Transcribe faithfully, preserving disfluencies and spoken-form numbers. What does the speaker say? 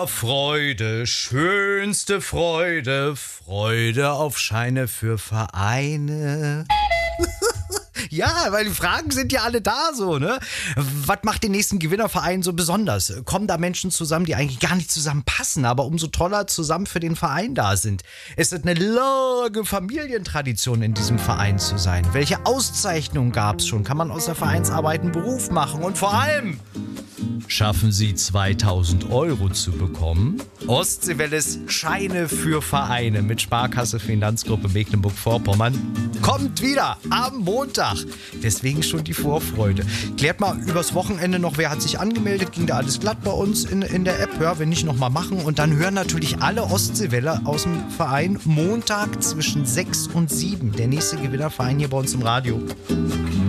Freude, schönste Freude, Freude auf Scheine für Vereine. Ja, weil die Fragen sind ja alle da so, ne? Was macht den nächsten Gewinnerverein so besonders? Kommen da Menschen zusammen, die eigentlich gar nicht zusammenpassen, aber umso toller zusammen für den Verein da sind? Es ist eine lange Familientradition, in diesem Verein zu sein. Welche Auszeichnungen gab es schon? Kann man aus der Vereinsarbeit einen Beruf machen? Und vor allem, schaffen Sie zweitausend Euro zu bekommen? Ostseewelles Scheine für Vereine mit Sparkasse Finanzgruppe Mecklenburg-Vorpommern kommt wieder am Montag. Deswegen schon die Vorfreude. Klärt mal übers Wochenende noch, wer hat sich angemeldet. Ging da alles glatt bei uns in, in der App? Ja, wenn nicht, noch mal machen. Und dann hören natürlich alle Ostseeweller aus dem Verein Montag zwischen sechs und sieben. Der nächste Gewinnerverein hier bei uns im Radio.